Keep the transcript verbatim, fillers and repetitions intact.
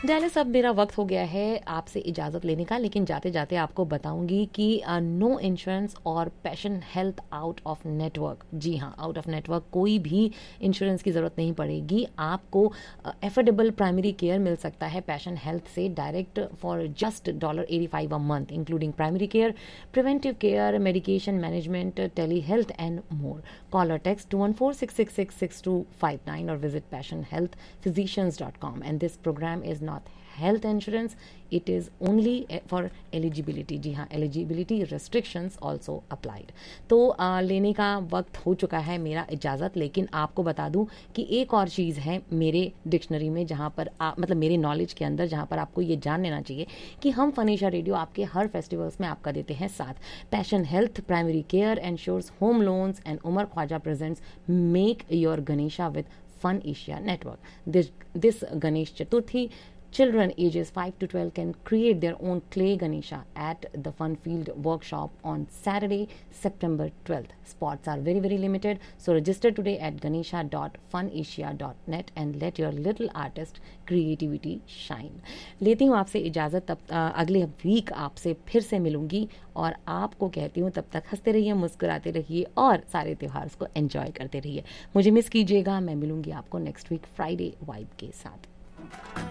Dallas, अब मेरा वक्त हो गया है आपसे इजाज़त लेने का, लेकिन जाते जाते आपको बताऊंगी कि नो इंश्योरेंस और passion health out of network, जी हाँ, आउट ऑफ नेटवर्क कोई भी इंश्योरेंस की ज़रूरत नहीं पड़ेगी। आपको एफोर्डेबल प्राइमरी केयर मिल सकता है पैशन हेल्थ से direct for just dollar eighty five a month, including primary care, preventive care, medication management, tele health and more. Call or text two one four six six six six two five nine or visit passion health physicians dot com. And this program is not health insurance, it is only for eligibility. जी हाँ, eligibility restrictions also applied. तो आ, लेने का वक्त हो चुका है मेरा, इजाज़त। लेकिन आपको बता दूं कि एक और चीज़ है मेरे डिक्शनरी में, जहाँ पर आ, मतलब मेरे नॉलेज के अंदर, जहाँ पर आपको ये जान लेना चाहिए कि हम फनीशा रेडियो आपके हर फेस्टिवल्स में आपका देते हैं साथ। Passion health primary care ensures home loans and Umar Khwaja presents make your Ganesha with fun Asia network. This this Ganesh Chaturthi, children ages five to twelve can create their own clay Ganesha at the Fun Field workshop on Saturday, September twelfth. Spots are very very limited, so register today at ganesha dot funasia dot net and let your little artist creativity shine. लेती हूँ आपसे इजाज़त, तब आ, अगले week आपसे फिर से मिलूंगी और आपको कहती हूँ तब तक हंसते रहिए, मुस्कुराते रहिए और सारे त्योहार को एंजॉय करते रहिए। मुझे मिस कीजिएगा, मैं मिलूंगी आपको नेक्स्ट वीक फ्राइडे वाइब के साथ।